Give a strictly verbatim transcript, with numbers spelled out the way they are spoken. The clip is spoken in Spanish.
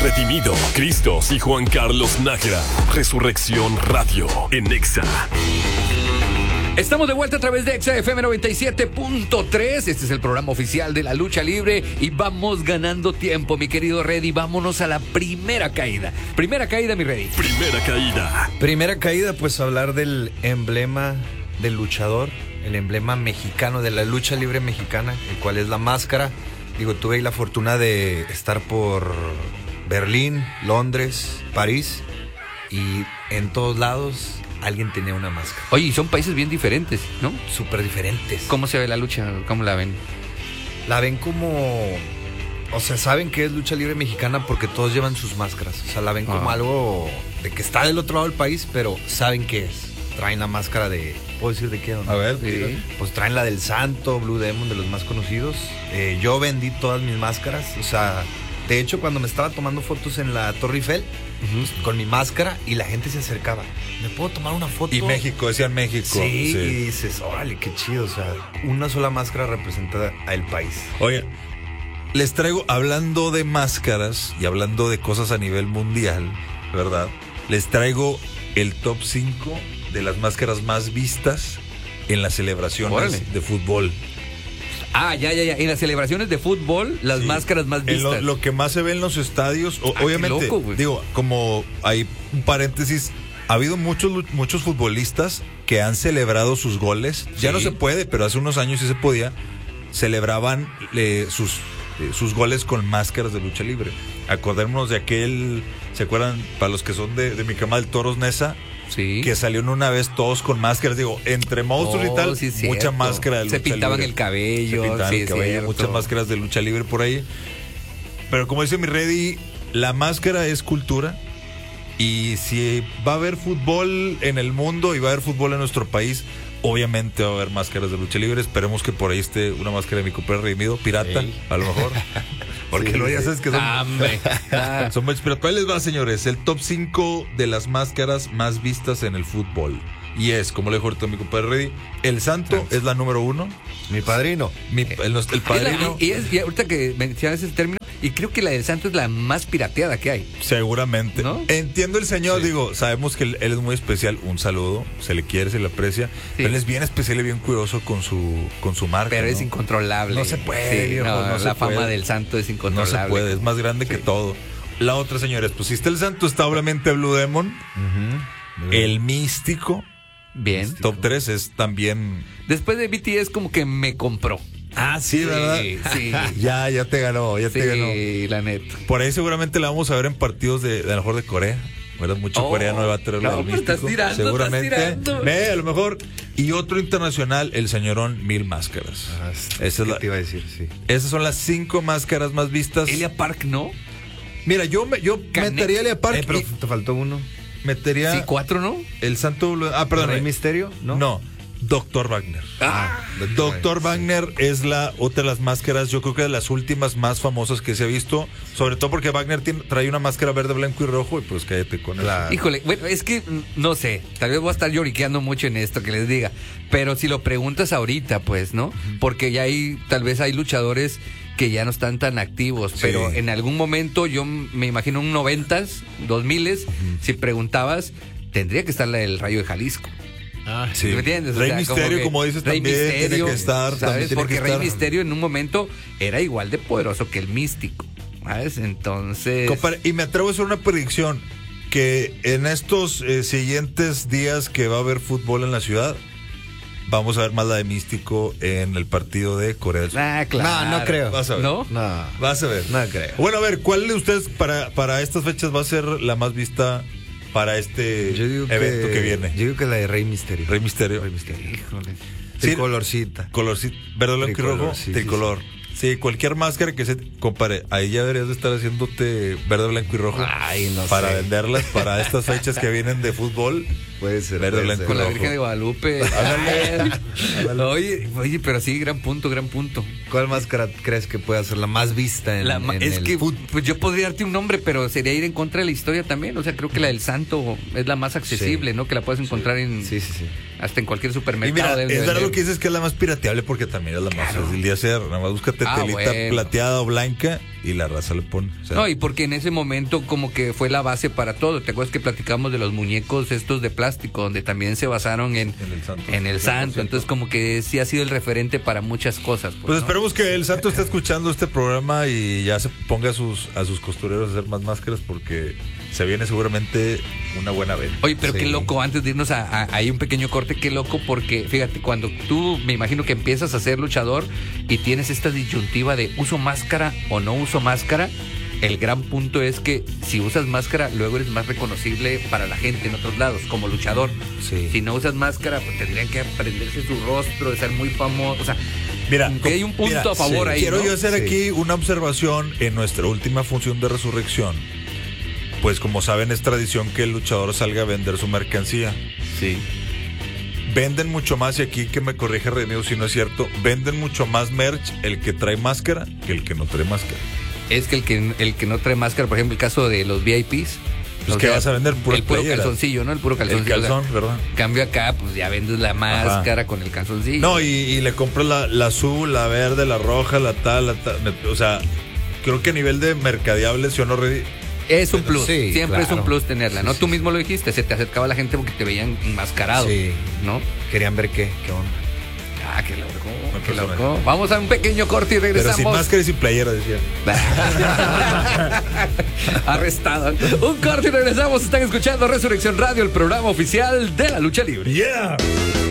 Redimido, Cristos y Juan Carlos Nájera. Resurrección Radio en Exa. Estamos de vuelta a través de Exa F M noventa y siete punto tres. Este es el programa oficial de la lucha libre y vamos ganando tiempo, mi querido Reddy. Vámonos a la primera caída. Primera caída, mi Reddy. Primera caída. Primera caída, pues hablar del emblema del luchador, el emblema mexicano de la lucha libre mexicana, el cual es la máscara. Digo, tuve la fortuna de estar por Berlín, Londres, París y en todos lados alguien tenía una máscara. Oye, y son países bien diferentes, ¿no? Súper diferentes. ¿Cómo se ve la lucha? ¿Cómo la ven? La ven como... O sea, saben que es lucha libre mexicana porque todos llevan sus máscaras. O sea, la ven como Ah. algo de que está del otro lado del país, pero saben qué es. Traen la máscara de... ¿Puedo decir de qué? ¿No? A ver, Sí. Pues traen la del Santo, Blue Demon, de los más conocidos. Eh, yo vendí todas mis máscaras. O sea, de hecho, cuando me estaba tomando fotos en la Torre Eiffel, Uh-huh. pues, con mi máscara, y la gente se acercaba. ¿Me puedo tomar una foto? Y México, decían México. Sí, y dices, órale, qué chido. O sea, una sola máscara representa al país. Oye, les traigo, hablando de máscaras y hablando de cosas a nivel mundial, ¿verdad? Les traigo el top cinco de las máscaras más vistas en las celebraciones Órale. de fútbol. Ah, ya, ya, ya. En las celebraciones de fútbol, las Sí. máscaras más En vistas. Lo, lo que más se ve en los estadios, o- Ah, qué obviamente, loco, güey. digo, como hay un paréntesis, ha habido muchos, lu- muchos futbolistas que han celebrado sus goles. Ya Sí. no se puede, pero hace unos años sí se podía. Celebraban eh, sus, eh, sus goles con máscaras de lucha libre. Acordémonos de aquel, ¿se acuerdan? Para los que son de, de mi cama del Toros Nesa, Sí. que salieron una vez todos con máscaras. Digo, entre monstruos Oh, y tal, sí es mucha cierto. máscara de lucha Se pintaban libre. el cabello, Se pintaban sí, el es cabello, cierto. muchas máscaras de lucha libre por ahí. Pero como dice mi Reddy, la máscara es cultura. Y si va a haber fútbol en el mundo y va a haber fútbol en nuestro país, obviamente va a haber máscaras de lucha libre. Esperemos que por ahí esté una máscara de mi compadre redimido, pirata, Ey. a lo mejor. Porque Sí, luego ya sí. sabes que son, Ah, hombre. Ah. son muchos. Pero ¿cuál les va, señores? El top cinco de las máscaras más vistas en el fútbol. Y es, como le dijo ahorita mi compadre Reddy, el Santo es la número uno. Mi padrino. Mi- el, el padrino. Y, es- y ahorita que mencionas ese término, y creo que la del Santo es la más pirateada que hay. Seguramente. ¿No? Entiendo el señor, Sí. digo, sabemos que él, él es muy especial, un saludo, se le quiere, se le aprecia, pero él es bien especial y bien cuidadoso con su con su marca. Pero ¿no? es incontrolable. No se puede, Sí, viejo, no, no se la fama puede. del Santo es No incontrolable. se puede, es más grande que todo. La otra, señores, pues si está el Santo, está obviamente Blue Demon, el Místico, Bien. top tres es también... Después de B T S como que me compró. Ah, sí, ¿verdad? Sí, Ya, ya te ganó, ya sí, te ganó. la neta. Por ahí seguramente la vamos a ver en partidos de, de a lo mejor de Corea. ¿Verdad? Mucho Oh, coreano va a tener la no, del pero estás Místico. tirando, Seguramente. estás tirando. Ve, a lo mejor. Y otro internacional, el señorón Mil Máscaras. Ah, Esa es ¿qué la- te iba a decir? Sí. esas son las cinco máscaras más vistas. Elia Park, ¿no? Mira, yo, me, yo Canek. metería a Elia Park Eh, pero y te faltó uno. metería Sí, cuatro, ¿no? el Santo... Ah, perdón. ¿Rey Misterio? No. No. Doctor Wagner. Ah, Doctor Wagner es la otra de las máscaras, yo creo que de las últimas más famosas que se ha visto, sobre todo porque Wagner tiene, trae una máscara verde, blanco y rojo y pues cállate con eso. Claro. híjole, bueno, es que mm, no sé, tal vez voy a estar lloriqueando mucho en esto que les diga, pero si lo preguntas ahorita, pues, ¿no? Porque ya hay, tal vez hay luchadores que ya no están tan activos, Sí. pero en algún momento yo m- me imagino un noventas, dos miles, si preguntabas, tendría que estar la del Rayo de Jalisco. Ah, Sí. ¿Me entiendes? O Rey sea, Misterio, que como dices, Rey también tiene Misterio, que estar, ¿sabes? también tiene Porque que Rey estar. Misterio en un momento era igual de poderoso que el Místico, ¿sabes? Entonces... Compadre, y me atrevo a hacer una predicción que en estos eh, siguientes días que va a haber fútbol en la ciudad, vamos a ver más la de Místico en el partido de Corea del Sur. Ah, claro. No, no creo. Vas a ver. ¿No? No. Vas a ver. No creo. Bueno, a ver, ¿cuál de ustedes para, para estas fechas va a ser la más vista para este Yo digo evento que, viene? Yo digo que la de Rey Misterio. Rey Misterio. Rey Misterio. Híjole. Sí. Tricolorcita. Colorcito, verde, blanco y Tricolor, rojo, sí, sí, tricolor. Sí, cualquier máscara que se compare, ahí ya deberías de estar haciéndote verde, blanco y rojo. Ay, no para sé. venderlas para estas fechas que vienen de fútbol. Puede ser. Verde, puede blanco ser. Con la rojo. Virgen de Guadalupe. oye, oye, pero sí, gran punto, gran punto. ¿Cuál máscara crees que pueda ser la más vista en, La ma- en es el que fútbol? pues yo podría darte un nombre, pero sería ir en contra de la historia también. O sea, creo que la del Santo es la más accesible, Sí. ¿no? Que la puedes encontrar en Sí, sí, sí. Hasta en cualquier Y supermercado. mira, deben de es verdad vender. lo que dices que es la más pirateable porque también es la más Claro. fácil de hacer. Nada más búscate Ah, telita bueno. plateada o blanca y la raza le pone. O sea, No, y porque en ese momento como que fue la base para todo. ¿Te acuerdas que platicamos de los muñecos estos de plástico, donde también se basaron en, En el santo. en el santo? Entonces como que sí ha sido el referente para muchas cosas. Pues, Pues ¿no? esperemos que el santo esté escuchando este programa y ya se ponga a sus, a sus costureros a hacer más máscaras porque se viene seguramente una buena venta. Oye, pero Sí. qué loco, antes de irnos a, a, a ahí un pequeño corte, qué loco, porque fíjate, cuando tú me imagino que empiezas a ser luchador y tienes esta disyuntiva de uso máscara o no uso máscara, el gran punto es que si usas máscara, luego eres más reconocible para la gente en otros lados, como luchador. Sí. Si no usas máscara, pues tendrían que aprenderse su rostro, de ser muy famoso. O sea, Mira, como que hay un punto mira, a favor sí, ahí. Quiero ¿no? yo hacer Sí. aquí una observación en nuestra última función de resurrección. Pues como saben es tradición que el luchador salga a vender su mercancía. Sí. Venden mucho más, y aquí que me corrige René si no es cierto, venden mucho más merch el que trae máscara que el que no trae máscara. Es que el que el que no trae máscara, por ejemplo, el caso de los V I Ps. Pues, o ¿qué sea, vas a vender? Puras el puro playeras. calzoncillo, ¿no? El puro calzoncillo. El calzón, o sea, ¿verdad? Cambio acá, pues ya vendes la máscara con el calzoncillo. No, y, y le compras la, la azul, la verde, la roja, la tal, la tal. O sea, creo que a nivel de mercadeable, ¿sí o no, Reddy? Es un plus, Sí, siempre es un claro. plus tenerla, ¿no? Sí, Tú sí. mismo lo dijiste, se te acercaba la gente porque te veían enmascarado, Sí. ¿no? Querían ver qué, qué onda. Ah, qué loco, Una qué persona. loco. Vamos a un pequeño corte y Pero regresamos. sin máscara y sin playera, decía. Arrestado. Un corte y regresamos. Están escuchando Resurrección Radio, el programa oficial de la lucha libre. ¡Yeah!